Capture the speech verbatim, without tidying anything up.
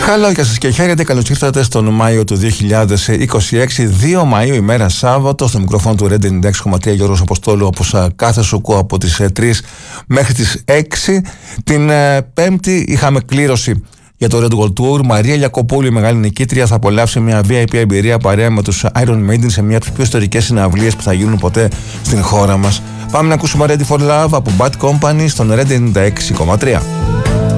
Χαλό και σας και χαίρετε, καλώς ήρθατε στον Μάιο του δύο χιλιάδες είκοσι έξι, δύο Μαΐου, ημέρα Σάββατο, στο μικρόφωνο του Red ενενήντα έξι κόμμα τρία Γιώργος Αποστόλου, όπως κάθε σου ακούω από τις τρεις μέχρι τις έξι. Την ε, Πέμπτη είχαμε κλήρωση για το Red Gold Tour. Μαρία Ιακοπούλου, η μεγάλη νικήτρια, θα απολαύσει μια βι άι πι εμπειρία παρέα με τους Iron Maiden σε μια από τις πιο ιστορικές συναυλίες που θα γίνουν ποτέ στην χώρα μας. Πάμε να ακούσουμε Ready for Love από Bad Company στον Red ενενήντα έξι κόμμα τρία.